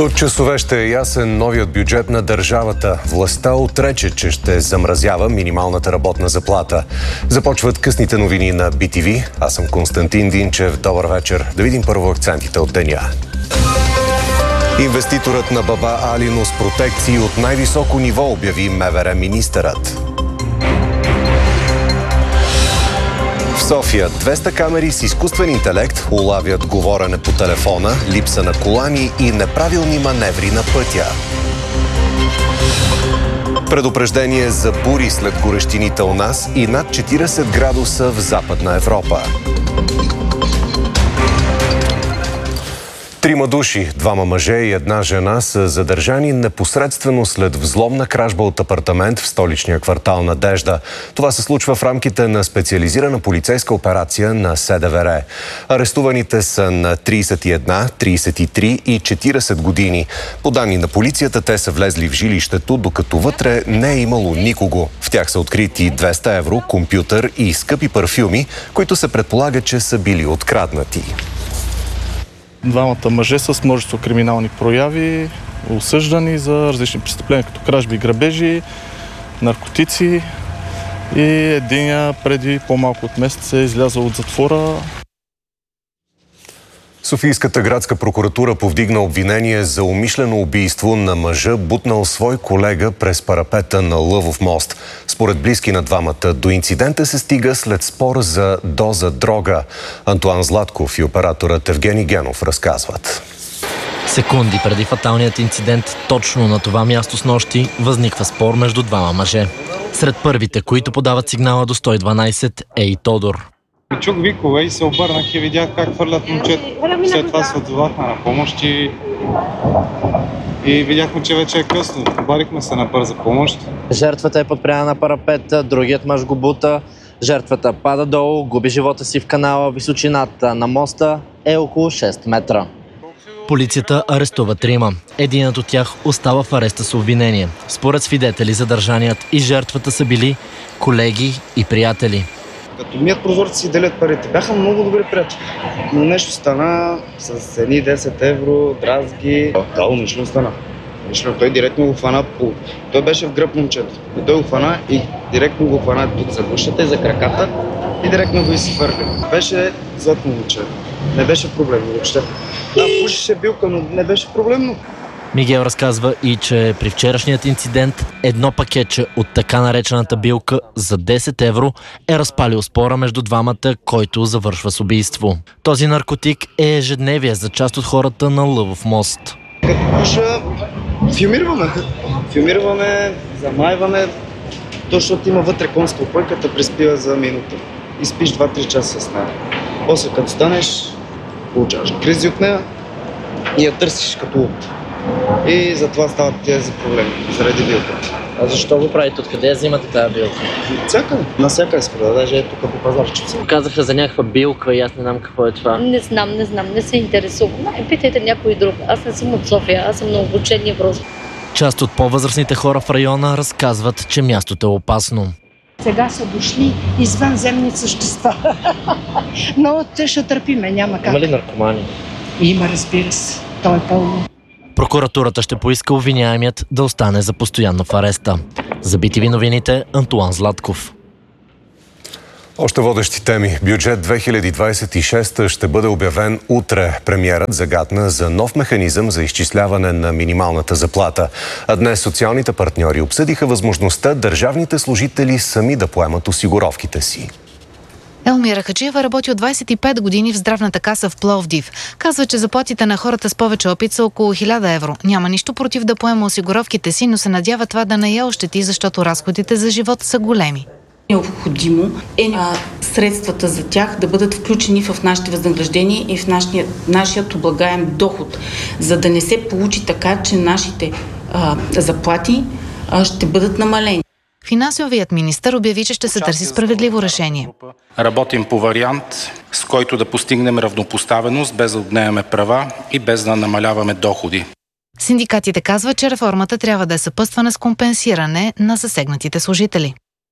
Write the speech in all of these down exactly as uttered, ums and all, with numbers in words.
До часове ще е ясен новият бюджет на държавата. Властта отрече, че ще замразява минималната работна заплата. Започват късните новини на Би Ти Ви. Аз съм Константин Динчев. Добър вечер. Да видим първо акцентите от деня. Инвеститорът на Баба Алино с протекции от най-високо ниво, обяви Ем Вэ Ре министърът. В София двеста камери с изкуствен интелект улавят говорене по телефона, липса на колани и неправилни маневри на пътя. Предупреждение за бури след горещините у нас и над четирийсет градуса в Западна Европа. Трима души, двама мъже и една жена са задържани непосредствено след взломна кражба от апартамент в столичния квартал Надежда. Това се случва в рамките на специализирана полицейска операция на Се Де Вэ Ре. Арестуваните са на трийсет и една, трийсет и три и четирийсет години. По данни на полицията, те са влезли в жилището, докато вътре не е имало никого. В тях са открити двеста евро, компютър и скъпи парфюми, които се предполага, че са били откраднати. Двамата мъже с множество криминални прояви, осъждани за различни престъпления, като кражби, грабежи, наркотици, и единия преди по-малко от месец е излязъл от затвора. Софийската градска прокуратура повдигна обвинение за умишлено убийство на мъжа, бутнал свой колега през парапета на Лъвов мост. Според близки на двамата, до инцидента се стига след спор за доза дрога. Антуан Златков и операторът Евгений Генов разказват. Секунди преди фаталният инцидент, точно на това място снощи, възниква спор между двама мъже. Сред първите, които подават сигнала до сто и дванайсет, е и Тодор. Чух викове и се обърнах и видях как хвърлят момчето. След това се отзовахме на помощ и, и видяхме, че вече е късно. Обадихме се на бърза помощ. Жертвата е подпряна на парапета, другият мъж го бута. Жертвата пада долу, губи живота си в канала. Височината на моста е около шест метра. Полицията арестува трима. Единът от тях остава в ареста с обвинение. Според свидетели, задържаният и жертвата са били колеги и приятели. Като мият прозорци и делят парите. Бяха много добри приятели. Но нещо стана с едни десет евро, дразги. Да, умишлено стана. Умишлено. Той директно го хвана по... Той беше в гръб момчето. И той го хвана и директно го хвана тук за гушата и за краката и директно го изхвърли. Беше златно момче. Не беше проблемно въобще. Да, пушеше билка, но не беше проблемно. Мигел разказва и, че при вчерашният инцидент едно пакетче от така наречената билка за десет евро е разпалил спора между двамата, който завършва с убийство. Този наркотик е ежедневие за част от хората на Лъвов мост. Като пуша, филмираме. Филмираме, замайваме, защото има вътре конска опойката, преспива за минута. И спиш два-три часа с нея. После като станеш, получаваш кризи от нея и я търсиш като луд. И затова стават тези проблеми, заради билката. А защо го правите? Откъде я взимате тази билка? Всяка, на всяка изхода, даже е тук по пазарчица. Казаха за някаква билка и аз не знам какво е това. Не знам, не знам, не се интересувам. Не, питайте някой друг. Аз не съм от София, аз съм на обучение в Роз. Част от по-възрастните хора в района разказват, че мястото е опасно. Сега са дошли извънземни същества. Но те ще търпиме, няма как. Има ли наркомани? Има, разбира се. Той е пълно. Прокуратурата ще поиска обвиняемият да остане за постоянно в ареста. За Би Ти Ви новините, Антуан Златков. Още водещи теми. Бюджет две хиляди двадесет и шеста ще бъде обявен утре. Премиерът загатна за нов механизъм за изчисляване на минималната заплата. А днес социалните партньори обсъдиха възможността държавните служители сами да поемат осигуровките си. Елмира Хаджиева работи от двадесет и пет години в здравната каса в Пловдив. Казва, че заплатите на хората с повече опит са около хиляда евро. Няма нищо против да поема осигуровките си, но се надява това да не я ощети, защото разходите за живот са големи. Необходимо е а, средствата за тях да бъдат включени в нашите възнаграждения и в нашия, нашият облагаем доход, за да не се получи така, че нашите а, заплати а, ще бъдат намалени. Финансовият министър обяви, че ще се търси справедливо решение. Работим по вариант, с който да постигнем равнопоставеност, без да отнемаме права и без да намаляваме доходи. Синдикатите казват, че реформата трябва да е съпътствана с компенсиране на засегнатите служители.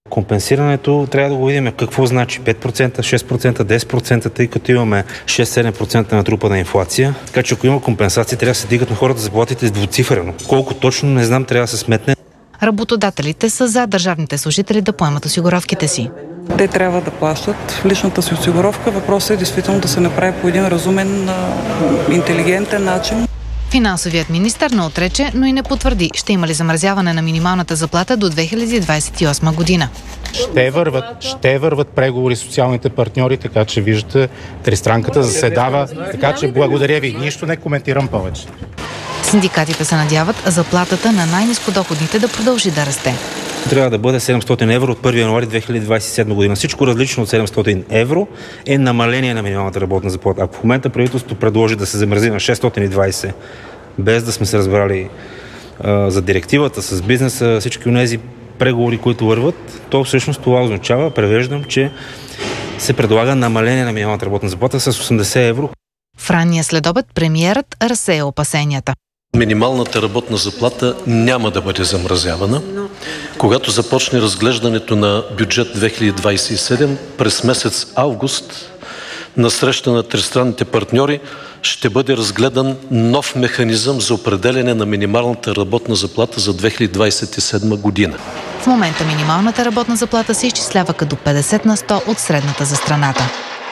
Компенсирането трябва да го видим какво значи пет процента, шест процента, десет процента, тъй като имаме шест-седем процента натрупана инфлация. Така че ако има компенсации, трябва да се дигат на хората заплатите двуцифрено. Колко точно, не знам, трябва да се сметне. Работодателите са за държавните служители да поемат осигуровките си. Те трябва да плащат личната си осигуровка. Въпросът е действително да се направи по един разумен, интелигентен начин. Финансовият министър не отрече, но и не потвърди, ще има ли замразяване на минималната заплата до две хиляди двадесет и осма година. Ще върват, ще върват преговори с социалните партньори, така че виждате, тристранката заседава, така че благодаря ви. Нищо не коментирам повече. Синдикатите се надяват заплатата на най-нискодоходните да продължи да расте. Трябва да бъде седемстотин евро от първи януари две хиляди двадесет и седма година. Всичко различно от седемстотин евро е намаление на минималната работна заплата. Ако в момента правителството предложи да се замрази на шестстотин и двадесет, без да сме се разбрали а, за директивата с бизнеса, всички от тези преговори, които върват, то всъщност това означава, превеждам, че се предлага намаление на минималната работна заплата с осемдесет евро. В ранния следобед премиерът разсея опасенията. Минималната работна заплата няма да бъде замразявана. Когато започне разглеждането на бюджет две хиляди двадесет и седма, през месец август на среща на тристранните партньори ще бъде разгледан нов механизъм за определяне на минималната работна заплата за две хиляди двадесет и седма година. В момента минималната работна заплата се изчислява като петдесет на сто от средната за страната.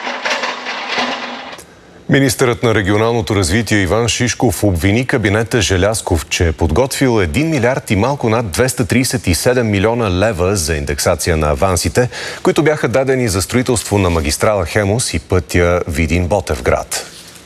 Министърът на регионалното развитие Иван Шишков обвини кабинета Желязков, че е подготвил един милиард и малко над двеста тридесет и седем милиона лева за индексация на авансите, които бяха дадени за строителство на магистрала Хемус и пътя Видин-Ботевград.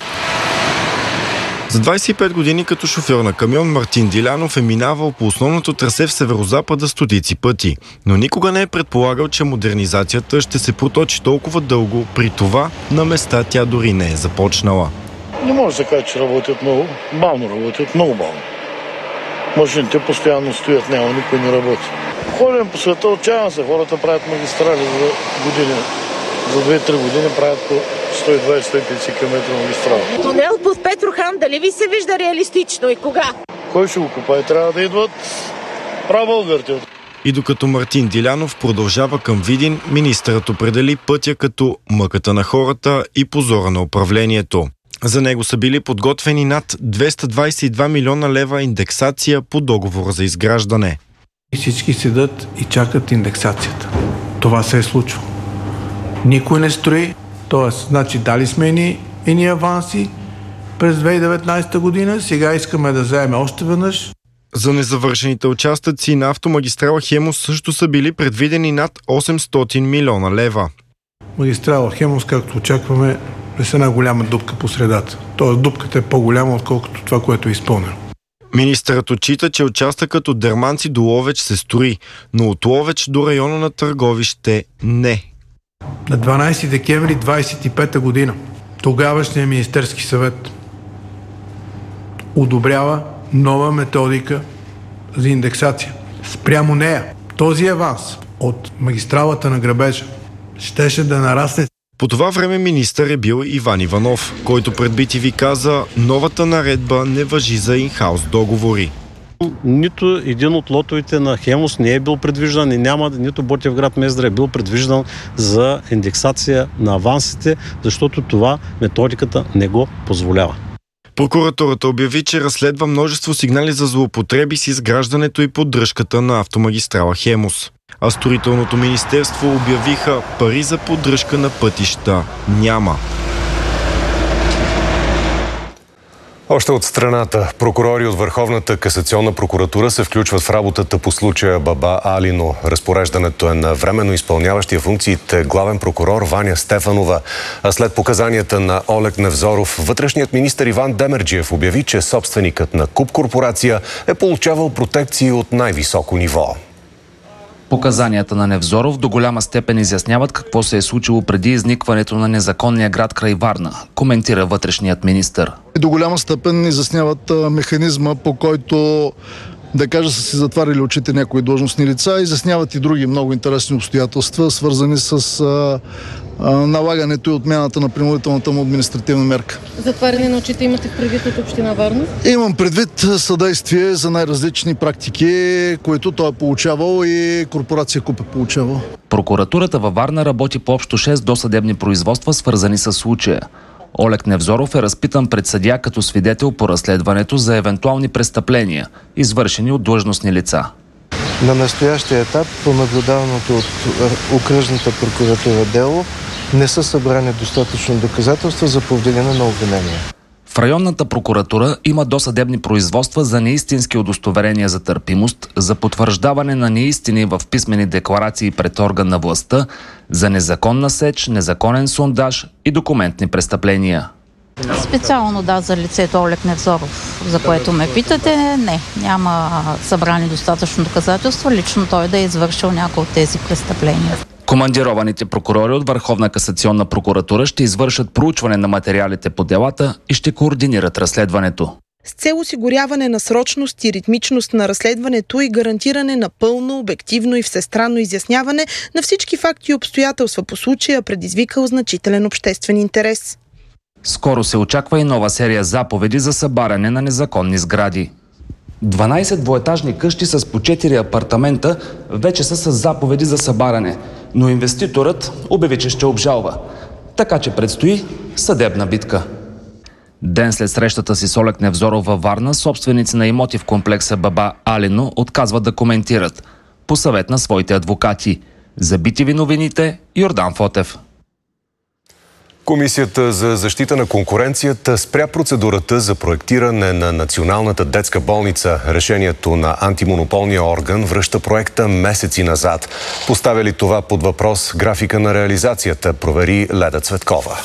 За двадесет и пет години като шофьор на камион Мартин Дилянов е минавал по основното трасе в северозапада стотици пъти, но никога не е предполагал, че модернизацията ще се проточи толкова дълго, при това на места тя дори не е започнала. Не може да кажа, че работят много, бавно работят, много бавно. Машините постоянно стоят, няма, никой не работи. Ходим по света, отчаявам се, хората правят магистрали за години. За две-три години правят по сто и двадесет - сто и петдесет км магистрала. Тунел под Петрохан, дали ви се вижда реалистично и кога? Кой ще го купае? Трябва да идват прабългарите. И докато Мартин Дилянов продължава към Видин, министърът определи пътя като мъката на хората и позора на управлението. За него са били подготвени над двеста двадесет и два милиона лева индексация по договора за изграждане. Всички седат и чакат индексацията. Това се е случило. Никой не строи, т.е. значи дали сме ни едни аванси през две хиляди и деветнадесета година, сега искаме да вземем още веднъж. За незавършените участъци на автомагистрала Хемус също са били предвидени над осемстотин милиона лева. Магистрала Хемус, както очакваме, е с една голяма дупка по средата. Тоест дупката е по-голяма, отколкото това, което е изпълнено. Министърът отчита, че участъкът от Дерманци до Ловеч се строи, но от Ловеч до района на Търговище не. На дванадесети декември двадесет и пета година тогавашният Министерски съвет одобрява нова методика за индексация. Спрямо нея този аванс от магистралата на грабежа щеше да нарасне. По това време министър е бил Иван Иванов, който пред Би Ти Ви каза, новата наредба не важи за инхаус договори. Нито един от лотовете на Хемус не е бил предвиждан и няма, нито Ботевград Мездра е бил предвиждан за индексация на авансите, защото това методиката не го позволява. Прокуратурата обяви, че разследва множество сигнали за злоупотреби с изграждането и поддръжката на автомагистрала Хемус. А строителното министерство обявиха, пари за поддръжка на пътища няма. Още от страната, прокурори от Върховната касационна прокуратура се включват в работата по случая Баба Али, но разпореждането е на временно изпълняващия функциите главен прокурор Ваня Стефанова. А след показанията на Олег Невзоров, вътрешният министър Иван Демерджиев обяви, че собственикът на Куп корпорация е получавал протекции от най-високо ниво. Показанията на Невзоров до голяма степен изясняват какво се е случило преди изникването на незаконния град край Варна, коментира вътрешният министър. До голяма степен изясняват механизма, по който да кажа, са си затварили очите някои длъжностни лица. Изясняват и други много интересни обстоятелства, свързани с а, а, налагането и отмяната на принудителната му административна мерка. Затваряне на очите имате предвид от община Варна? Имам предвид съдействие за най-различни практики, които той е получавал и корпорация КУП е получавал. Прокуратурата във Варна работи по общо шест досъдебни производства, свързани с случая. Олег Невзоров е разпитан пред съдия като свидетел по разследването за евентуални престъпления, извършени от длъжностни лица. На настоящия етап, по наблюдаваното от окръжната прокуратура дело, не са събрани достатъчно доказателства за повдигане на обвинения. В районната прокуратура има досъдебни производства за неистински удостоверения за търпимост, за потвърждаване на неистини в писмени декларации пред орган на властта, за незаконна сеч, незаконен сондаж и документни престъпления. Специално да, за лицето Олег Невзоров, за което ме питате, не. Няма събрани достатъчно доказателства, лично той да е извършил някои от тези престъпления. Командированите прокурори от Върховна касационна прокуратура ще извършат проучване на материалите по делата и ще координират разследването. С цел осигуряване на срочност и ритмичност на разследването и гарантиране на пълно, обективно и всестранно изясняване на всички факти и обстоятелства по случая, предизвикал значителен обществен интерес. Скоро се очаква и нова серия заповеди за събаряне на незаконни сгради. дванайсет двоетажни къщи с по четири апартамента вече са с заповеди за събаряне, но инвеститорът обяви, че ще обжалва. Така че предстои съдебна битка. Ден след срещата си с Олег Невзоров във Варна, собственици на имоти в комплекса Баба Алино отказват да коментират. По съвет на своите адвокати. За би ти ви новините, Йордан Фотев. Комисията за защита на конкуренцията спря процедурата за проектиране на Националната детска болница. Решението на антимонополния орган връща проекта месеци назад. Поставя ли това под въпрос графика на реализацията, провери Леда Цветкова.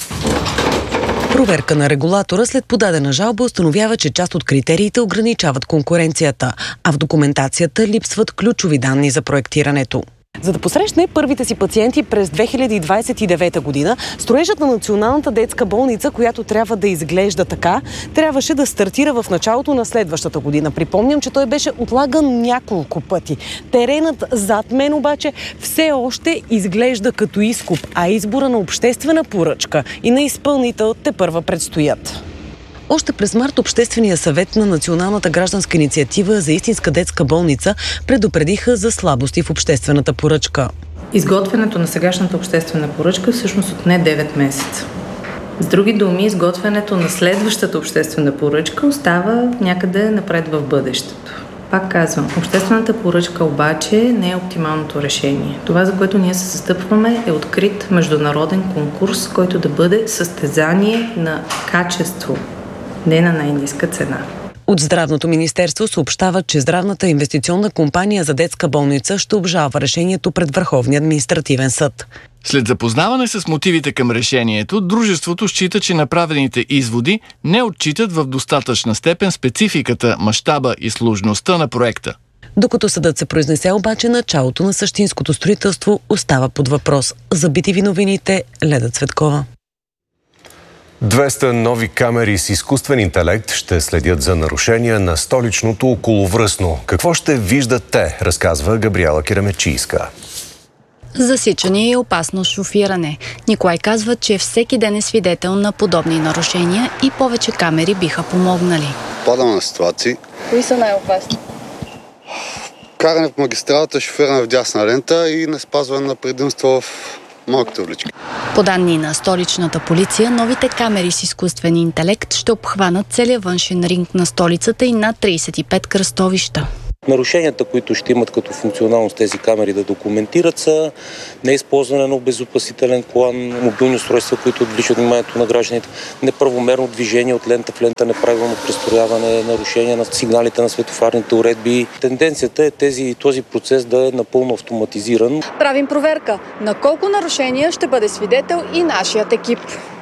Проверка на регулатора след подадена жалба установява, че част от критериите ограничават конкуренцията, а в документацията липсват ключови данни за проектирането. За да посрещне първите си пациенти през две хиляди двадесет и девета година, строежът на Националната детска болница, която трябва да изглежда така, трябваше да стартира в началото на следващата година. Припомням, че той беше отлаган няколко пъти. Теренът зад мен обаче все още изглежда като изкуп, а избора на обществена поръчка и на изпълнител тепърва предстоят. Още през март Обществения съвет на Националната гражданска инициатива за истинска детска болница предупредиха за слабости в обществената поръчка. Изготвянето на сегашната обществена поръчка всъщност отне девет месеца. С други думи, изготвянето на следващата обществена поръчка остава някъде напред в бъдещето. Пак казвам, обществената поръчка обаче не е оптималното решение. Това, за което ние се застъпваме, е открит международен конкурс, който да бъде състезание на качество, не на най-ниска цена. От Здравното министерство съобщава, че Здравната инвестиционна компания за детска болница ще обжалва решението пред Върховния административен съд. След запознаване с мотивите към решението, дружеството счита, че направените изводи не отчитат в достатъчна степен спецификата, мащаба и сложността на проекта. Докато съдът се произнесе обаче, началото на същинското строителство остава под въпрос. За би ти ви новините, Леда Цветкова. двеста нови камери с изкуствен интелект ще следят за нарушения на столичното околовръстно. Какво ще виждат те, разказва Габриела Керемечийска. Засичане и опасно шофиране. Николай казва, че всеки ден е свидетел на подобни нарушения и повече камери биха помогнали. Падаме на ситуации. Кои са най-опасни? Каране в магистралата, шофиране в дясна лента и не спазване на предимство в малките улички. По данни на столичната полиция, новите камери с изкуствен интелект ще обхванат целия външен ринг на столицата и над тридесет и пет кръстовища. Нарушенията, които ще имат като функционалност тези камери да документират, са неизползване на обезопасителен колан, мобилни устройства, които отвличат вниманието на гражданите, неправомерно движение от лента в лента, неправилно престрояване, нарушение на сигналите на светофарните уредби. Тенденцията е тези, този процес да е напълно автоматизиран. Правим проверка на колко нарушения ще бъде свидетел и нашият екип.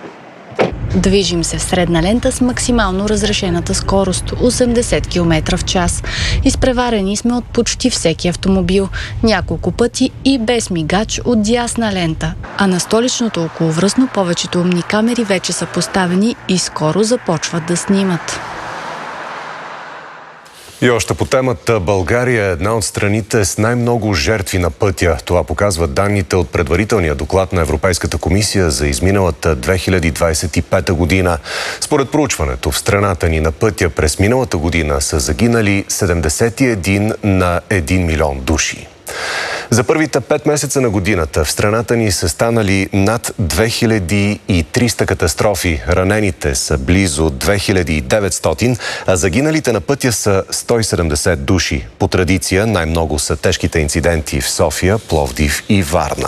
Движим се в средна лента с максимално разрешената скорост – осемдесет километра в час. Изпреварени сме от почти всеки автомобил, няколко пъти и без мигач от дясна лента. А на столичното околовръстно повечето умни камери вече са поставени и скоро започват да снимат. И още по темата, България е една от страните с най-много жертви на пътя. Това показват данните от предварителния доклад на Европейската комисия за изминалата две хиляди двадесет и пета година. Според проучването, в страната ни на пътя през миналата година са загинали седемдесет и един на един милион души. За първите пет месеца на годината в страната ни са станали над две хиляди и триста катастрофи. Ранените са близо две хиляди и деветстотин, а загиналите на пътя са сто и седемдесет души. По традиция най-много са тежките инциденти в София, Пловдив и Варна.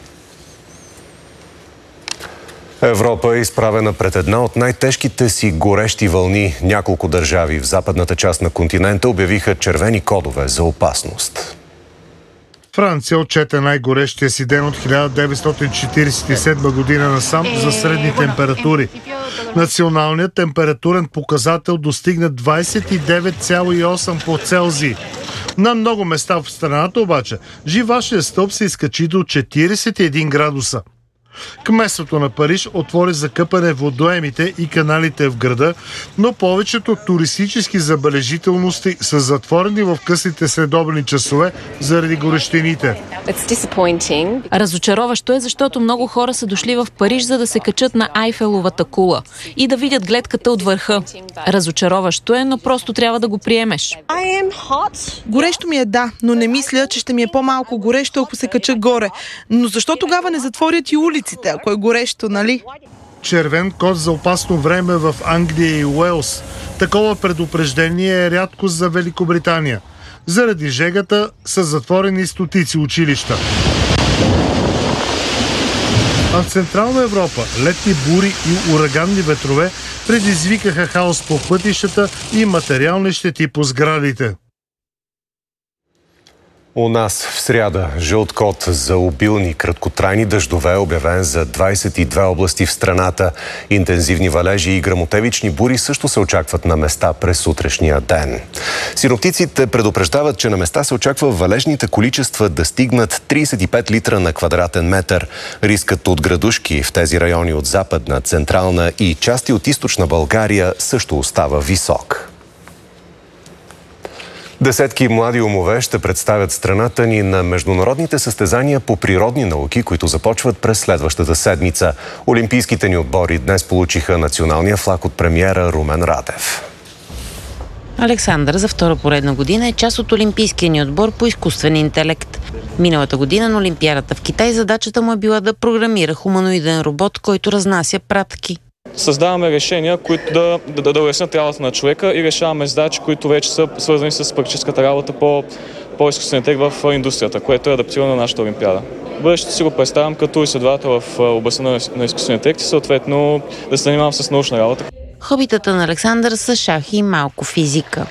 Европа е изправена пред една от най-тежките си горещи вълни. Няколко държави в западната част на континента обявиха червени кодове за опасност. Франция отчете най-горещия си ден от хиляда деветстотин четиридесет и седма година насам за средни температури. Националният температурен показател достигна двадесет и девет цяло и осем по Целзий. На много места в страната обаче живашният стълб се изкачи до четиридесет и един градуса. Кметството на Париж отвори за къпане водоемите и каналите в града, но повечето туристически забележителности са затворени в късните следобедни часове заради горещините. Разочароващо е, защото много хора са дошли в Париж, за да се качат на Айфеловата кула и да видят гледката от върха. Разочароващо е, но просто трябва да го приемеш. Горещо ми е, да, но не мисля, че ще ми е по-малко горещо, ако се кача горе. Но защо тогава не затворят и улиците, ако е горещо, нали? Червен код за опасно време в Англия и Уелс. Такова предупреждение е рядко за Великобритания. Заради жегата са затворени стотици училища. А в Централна Европа летни бури и ураганни ветрове предизвикаха хаос по пътищата и материални щети по сградите. У нас в сряда жълт код за обилни краткотрайни дъждове е обявен за двадесет и две области в страната. Интензивни валежи и гръмотевични бури също се очакват на места през сутрешния ден. Синоптиците предупреждават, че на места се очаква валежните количества да стигнат тридесет и пет литра на квадратен метър. Рискът от градушки в тези райони от Западна, Централна и части от Източна България също остава висок. Десетки млади умове ще представят страната ни на международните състезания по природни науки, които започват през следващата седмица. Олимпийските ни отбори днес получиха националния флаг от премиера Румен Радев. Александър за втора поредна година е част от олимпийския ни отбор по изкуствен интелект. Миналата година на Олимпиадата в Китай задачата му е била да програмира хуманоиден робот, който разнася пратки. Създаваме решения, които да, да, да улеснят работата на човека и решаваме задачи, които вече са свързани с практическата работа по, по изкуствен интелект в индустрията, което е адаптирано на нашата Олимпиада. Бъдещето си го представям като изследовател в областта на, на изкуствен интелект и съответно да се занимавам с научна работа. Хобитата на Александър са шах и малко физика.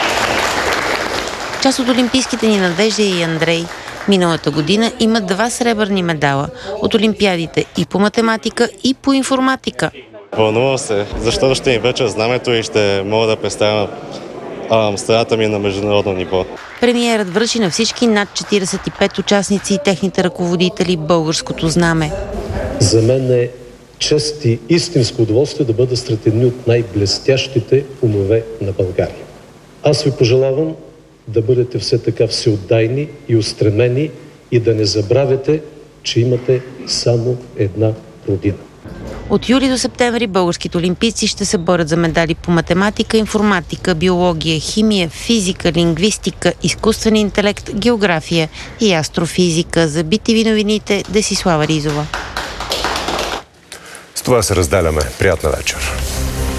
Част от олимпийските ни Надежда и Андрей миналата година имат два сребърни медала от олимпиадите и по математика, и по информатика. Вълнувам се, защото ще им вече знамето и ще мога да представя а, страната ми на международно ниво. Премиерът връчи на всички над четиридесет и пет участници и техните ръководители българското знаме. За мен е чест и истинско удоволствие да бъда сред едни от най-блестящите умове на България. Аз ви пожелавам да бъдете все така всеотдайни и устремени и да не забравяте, че имате само една родина. От юли до септември българските олимпийци ще се борят за медали по математика, информатика, биология, химия, физика, лингвистика, изкуствен интелект, география и астрофизика. За Би Ти Ви новините, Десислава Ризова. С това се разделяме. Приятна вечер.